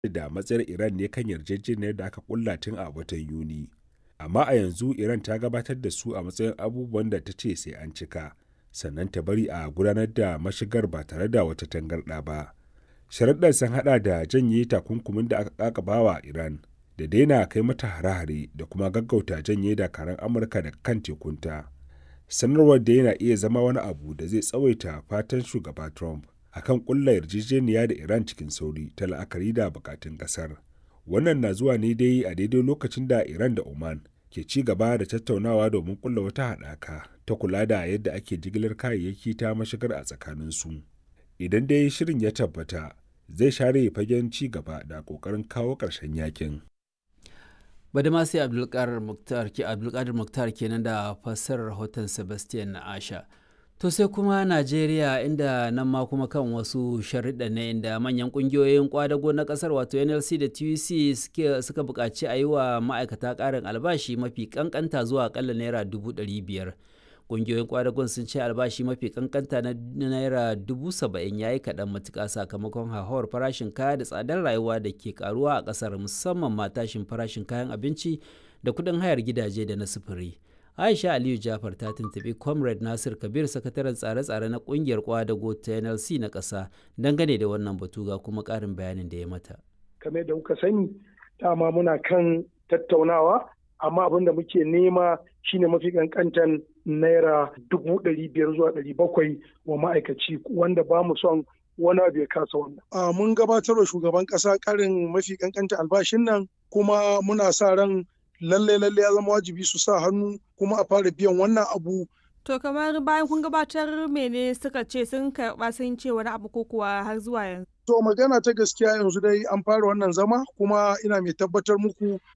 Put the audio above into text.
da matsayar Iran ne kan yarjejeniyar da aka kulla tun a watan Yuni. Amma a yanzu Iran ta gabatar da su a matsayin abubuwan da ta ce sai an cika, sannan ta bari a gudanar da mashigar ba tare da wata tangarɗa ba. Sharaɗin sun haɗa da janye takunkumin da aka ƙaƙaba wa Iran, da daina kai mata hare-hare da kuma gaggauta janye dakaran Amurka daga kan tekunta. Sanarwar da yana iya zama wani abu da zai tsawaita fatan shugaba Trump akan ƙulla yarjejeniya da Iran cikin sauri ta la'akari da bukatun ƙasar. Wannan na zuwa ne dai a daidai lokacin da Iran da Oman ke ci gaba da tattaunawa domin ƙulla wata haɗaka ta kula da yadda ake jigilar kayayyaki ta mashigar a tsakaninsu. Idan dai shirin ya tabbata, zai share fagen ci gaba da ƙoƙarin kawo ƙarshen yakin. Badamasi Abdulkadir Muktar kenan da fassarar rahoton Sebastian na Asha. To sai kuma Najeriya, inda nan ma kuma kan wasu sharuɗa ne, inda manyan ƙungiyoyin ƙwadago na ƙasar wato NLC da TUC suka buƙaci a yi wa ma'aikata ƙarin albashi mafi ƙanƙanta zuwa aƙalla naira 500,000. Ƙungiyoyin ƙwadagon sun ce albashi mafi ƙanƙanta na naira 70,000 ya yi kaɗan matuƙa sakamakon hauhawar farashin kaya da tsadar rayuwa da ke ƙaruwa a ƙasar, musamman ma tashin farashin kayan abinci da kuɗin hayar gidaje da na sufuri. Aisha Aliyu Jafar ta tuntuɓi Comrade Nasir Kabir, sakataren tsare-tsare na ƙungiyar ƙwadago ta NLC na ƙasa, dangane da wannan batu, ga kuma ƙarin bayanin da ya mata. Kamar da kuka sani, dama muna kan tattaunawa, amma abin da muke nema shine mafi kankantan naira 500,000 zuwa 700,000 wa ma'aikaci, wanda ba mu son wani abu ya kasa wannan. Mun gabatar wa shugaban ƙasa ƙarin mafi kankanta albashin nan, kuma muna sa ran lalle ya zama wajibi su sa hannu kuma a fara biyan wannan abu. To kamar bayan kun gabatar, mene suka ce, sun karɓa sun ce wani abu ko kuwa har zuwa yanzu? To magana ta gaskiya yanzu dai an fara wannan zama, kuma ina mai tabbatar muku